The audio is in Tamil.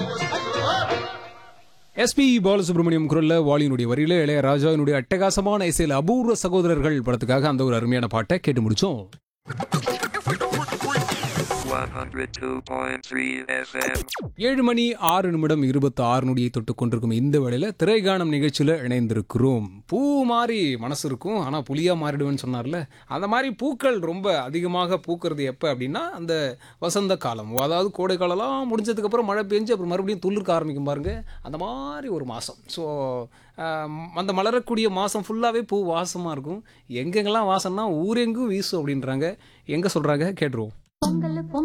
எஸ்பி பாலசுப்ரமணியம் குரல்ல வாலியினுடைய வரியில இளையராஜாவினுடைய அட்டகாசமான இசையில் அபூர்வ சகோதரர்கள் படத்துக்காக அந்த ஒரு அருமையான பாட்டை கேட்டு முடிச்சோம். 102.3 FM. 7 மணி 6 நிமிடம் 26 நொடியை தொட்டு கொண்டிருக்கும் இந்த வேளையில திரைகானம் நிகழ்ச்சியில் இணைந்திருக்கிறோம். பூ மாறி மனசு இருக்கும், ஆனால் புலியா மாறிடுவேன்னு சொன்னார்ல, அந்த மாதிரி பூக்கள் ரொம்ப அதிகமாக பூக்கிறது எப்போ அப்படின்னா அந்த வசந்த காலம், அதாவது கோடை காலம்லாம் முடிஞ்சதுக்கப்புறம் மழை பெஞ்சு அப்புறம் மறுபடியும் துளிர்க்க ஆரம்பிக்கும் பாருங்க, அந்த மாதிரி ஒரு மாதம். ஸோ அந்த மலரக்கூடிய மாதம் ஃபுல்லாகவே பூ வாசமாக இருக்கும். எங்கெங்கெல்லாம் வாசம்னா ஊரெங்கும் வீசும் அப்படின்றாங்க. எங்கே சொல்கிறாங்க கேட்டுருவோம். பொங்கல்